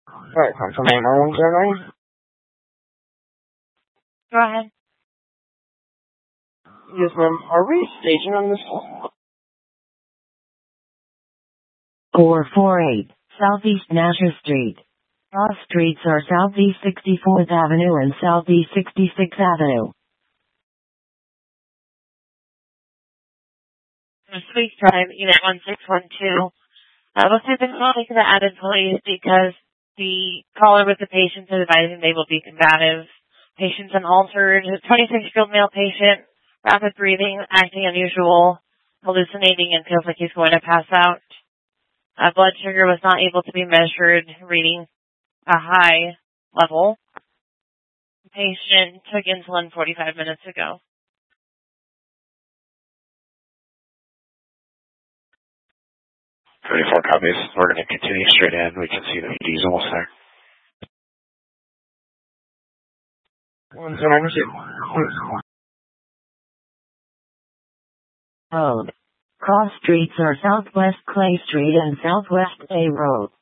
Right, from 81109. Go ahead. Yes, ma'am. Are we staging on this call? 448 Southeast Nasher Street. Cross streets are Southeast 64th Avenue and Southeast 66th Avenue. Please drive unit 1612. Looks like the call taken the added police because the caller with the patient is advising they will be combative. Patient's unaltered. 26-year-old male patient, rapid breathing, acting unusual, hallucinating, and feels like he's going to pass out. Blood sugar was not able to be measured, reading a high level. The patient took insulin 45 minutes ago. 34 copies. We're going to continue straight in. We can see the ED's almost there. 1092. Road. Cross streets are Southwest Clay Street and Southwest A Road.